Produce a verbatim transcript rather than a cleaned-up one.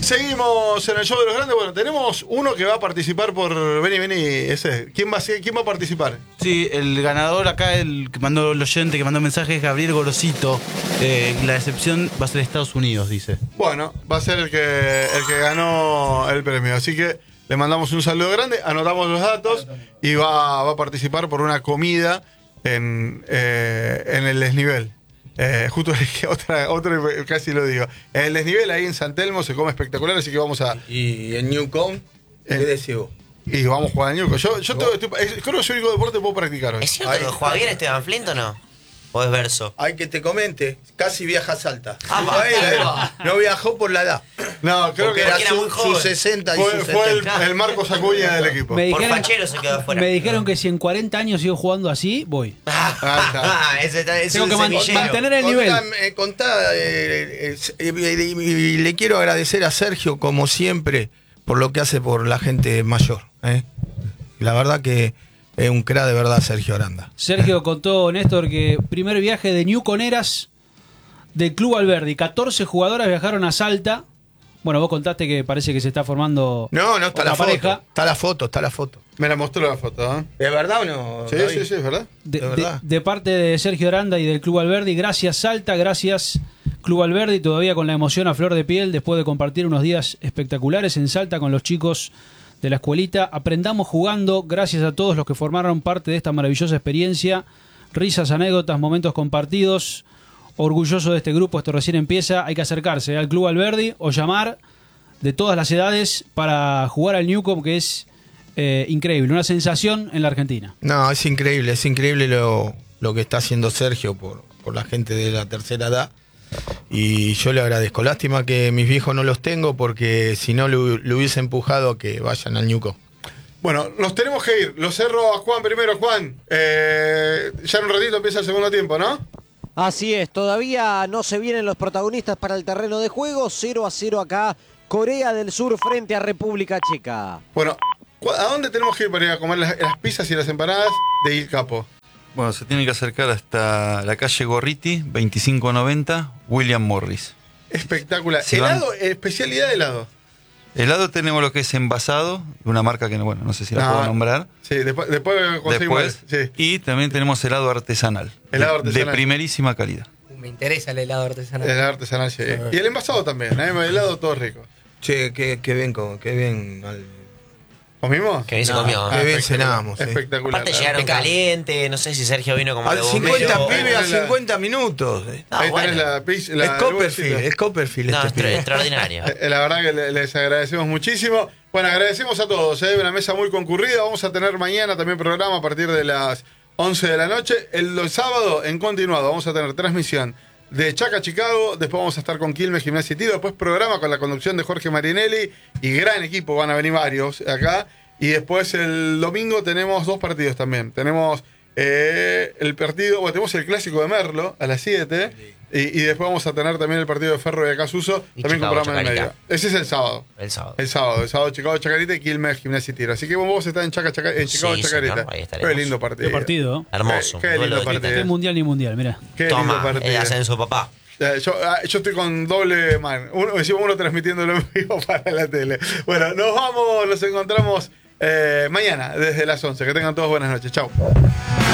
Seguimos en el show de los grandes. Bueno, tenemos uno que va a participar por. Vení, vení. Ese. ¿Quién va a, ¿Quién va a participar? Sí, el ganador acá, el que mandó el oyente, que mandó mensaje es Gabriel Gorosito. Eh, la excepción va a ser Estados Unidos, dice. Bueno, va a ser el que, el que ganó el premio. Así que le mandamos un saludo grande, anotamos los datos y va, va a participar por una comida en, eh, en el desnivel. Eh, justo otra, otra, casi lo digo. En el desnivel ahí en San Telmo se come espectacular, así que vamos a. ¿Y en Newcomb? ¿Qué decís vos? Y vamos a jugar al Newcomb. Yo, yo te, estoy, creo que soy el único deporte que puedo practicar hoy. ¿Es cierto que juega bien Esteban Flint o no? ¿O es verso? Hay que te comente, casi viaja a Salta. Ah, no, va, él, va. No viajó por la edad. No, creo Porque que era, era su, muy joven. sus sesenta y fue, sus fue el, setenta. el Marcos Acuña del equipo. Me Por dijeron, fachero se quedó afuera. me dijeron que si en cuarenta años sigo jugando así, voy. Ah, ese está, es Tengo un que man- semillero. mantener el nivel. Contá, eh, contá, eh, eh, eh, y le quiero agradecer a Sergio, como siempre, por lo que hace por la gente mayor. ¿eh? La verdad que es un crack de verdad, Sergio Aranda. Sergio contó, Néstor, que primer viaje de Newcomb Eras del Club Alberdi. catorce jugadoras viajaron a Salta. Bueno, vos contaste que parece que se está formando No, no, está otra la foto. pareja. Está la foto, está la foto. Me la mostró la foto, ¿eh? ¿Es verdad o no? Sí, David? sí, sí, es verdad. De, ¿De de- verdad? de parte de Sergio Aranda y del Club Alberdi. Gracias Salta, gracias Club Alberdi. Todavía con la emoción a flor de piel después de compartir unos días espectaculares en Salta con los chicos de la escuelita. Aprendamos jugando. Gracias a todos los que formaron parte de esta maravillosa experiencia. Risas, anécdotas, momentos compartidos. Orgulloso de este grupo, esto recién empieza. Hay que acercarse al Club Alberdi o llamar de todas las edades para jugar al Newcomb, que es eh, increíble, una sensación en la Argentina. No, es increíble, es increíble lo, lo que está haciendo Sergio por, por la gente de la tercera edad. Y yo le agradezco. Lástima que mis viejos no los tengo, porque si no lo, lo hubiese empujado a que vayan al Newcomb. Bueno, nos tenemos que ir. Lo cerro a Juan primero. Juan, eh, ya en un ratito empieza el segundo tiempo, ¿no? Así es, todavía no se vienen los protagonistas para el terreno de juego. cero a cero acá, Corea del Sur frente a República Checa. Bueno, ¿a dónde tenemos que ir para ir a comer las, las pizzas y las empanadas de Il Capo? Bueno, se tiene que acercar hasta la calle Gorriti, veinticinco noventa, William Morris. Espectacular. Si van- helado, especialidad de helado. Helado tenemos lo que es envasado, de una marca que, bueno, no sé si la No, puedo nombrar. Sí, después, después conseguimos. Después, Sí. y también tenemos helado artesanal. Helado de- artesanal. De primerísima calidad. Me interesa el helado artesanal. El artesanal, sí. Y el envasado también, ¿eh? El helado todo rico. Che, qué, qué bien, co- qué bien. al- ¿Comimos? Que bien se No, comió. qué bien espectacular, cenamos. eh. Espectacular. Aparte llegaron caliente, no sé si Sergio vino como Al de cincuenta bombero. pibes a Ahí tenés la- cincuenta minutos. eh. Ah, Ahí bueno. tenés la pizza. La, es el Copperfield, bolsito. es Copperfield No, este extra- pibe. extraordinario. Eh, La verdad que le- les agradecemos muchísimo. Bueno, agradecemos a todos. ¿eh? Una mesa muy concurrida. Vamos a tener mañana también programa a partir de las once de la noche. El, el sábado, en continuado, vamos a tener transmisión de Chaca Chicago. Después vamos a estar con Quilmes, Gimnasia y Tiro. Después programa con la conducción de Jorge Marinelli. Y gran equipo, van a venir varios acá. Y después el domingo tenemos dos partidos también. Tenemos eh, el partido, bueno, tenemos el clásico de Merlo a las siete. Y, y después vamos a tener también el partido de Ferro de Acasuso, Y también con Chicago, programa en el medio. Chacarita. Ese es el sábado. El sábado. El sábado, el sábado Chicago Chacarita y Quilmes Gimnasia y Tiro. Así que vos estás en, Chaca, Chaca- en Chicago Sí, Chacarita. señor, ahí estaremos. Qué lindo partido. Qué partido. Hermoso. Qué, qué Duelo lindo de Qué partido. mundial ni mundial, mira. Qué lindo Toma, partido. el ascenso, papá. Eh, Yo, ah, yo estoy con doble man. Uno, encima uno transmitiéndolo en vivo para la tele. Bueno, nos vamos, nos encontramos eh, mañana desde las once. Que tengan todos buenas noches. Chau.